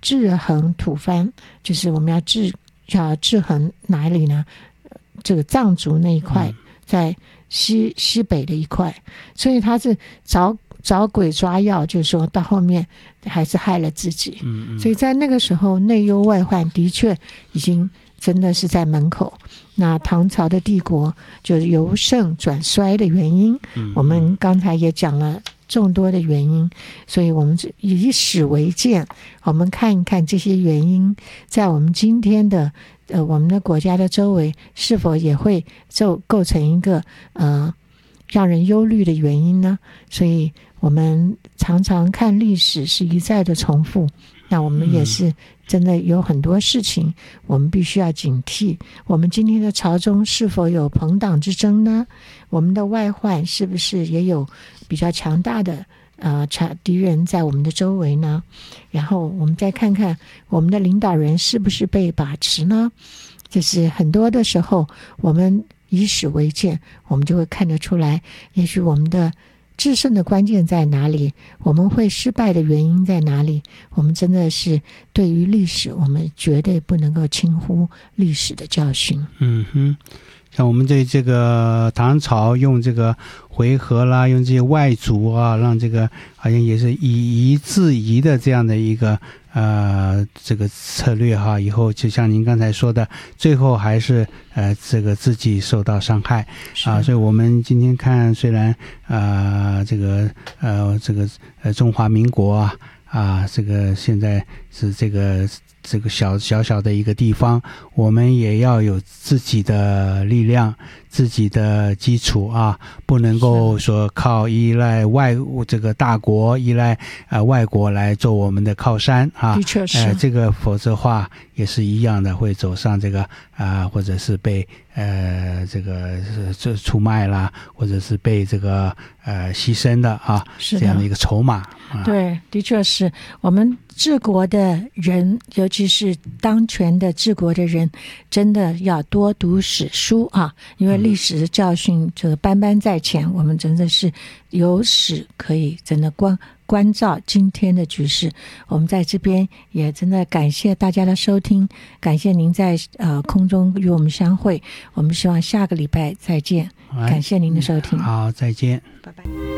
制衡吐蕃，就是我们要制衡哪里呢？这个藏族那一块，在西北的一块，所以他是找鬼抓药，就是说到后面还是害了自己。所以在那个时候内忧外患的确已经真的是在门口。那唐朝的帝国就是由盛转衰的原因，我们刚才也讲了众多的原因，所以我们以史为鉴，我们看一看这些原因在我们今天的我们的国家的周围是否也会构成一个让人忧虑的原因呢？所以我们常常看历史是一再的重复，那我们也是真的有很多事情我们必须要警惕。我们今天的朝中是否有朋党之争呢？我们的外患是不是也有比较强大的敌人在我们的周围呢？然后我们再看看我们的领导人是不是被把持呢？就是很多的时候我们以史为鉴，我们就会看得出来，也许我们的制胜的关键在哪里，我们会失败的原因在哪里。我们真的是对于历史，我们绝对不能够轻忽历史的教训。 像我们对这个唐朝用这个回纥啦，用这些外族啊，让这个好像也是以夷制夷的这样的一个这个策略哈，以后就像您刚才说的，最后还是这个自己受到伤害所以我们今天看，虽然这个中华民国这个现在是这个小小的一个地方，我们也要有自己的力量，自己的基础不能够说靠依赖这个大国，依赖外国来做我们的靠山的确是这个否则话也是一样的，会走上这个或者是被这个出卖啦，或者是被这个牺牲的这样的一个筹码对，的确是我们治国的人，尤其是当权的治国的人，真的要多读史书因为历史的教训这个斑斑在前，我们真的是有史可以真的关照今天的局势。我们在这边也真的感谢大家的收听，感谢您在空中与我们相会，我们希望下个礼拜再见，感谢您的收听。 好，再见， 拜拜。